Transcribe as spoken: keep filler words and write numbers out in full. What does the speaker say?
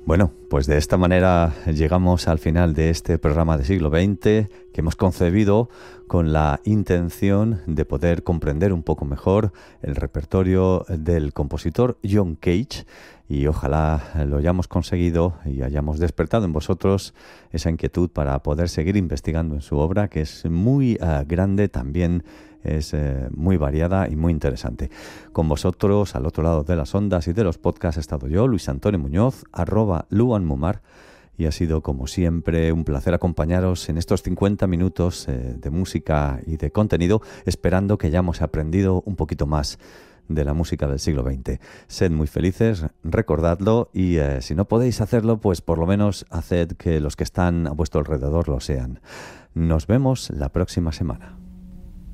Bueno, pues de esta manera llegamos al final de este programa de siglo veinte que hemos concebido con la intención de poder comprender un poco mejor el repertorio del compositor John Cage, y ojalá lo hayamos conseguido y hayamos despertado en vosotros esa inquietud para poder seguir investigando en su obra, que es muy uh, grande, también es eh, muy variada y muy interesante. Con vosotros, al otro lado de las ondas y de los podcasts, he estado yo, Luis Antonio Muñoz, arroba luanmumar, y ha sido, como siempre, un placer acompañaros en estos cincuenta minutos eh, de música y de contenido, esperando que hayamos aprendido un poquito más de la música del siglo veinte. Sed muy felices, recordadlo, y eh, si no podéis hacerlo, pues por lo menos haced que los que están a vuestro alrededor lo sean. Nos vemos la próxima semana.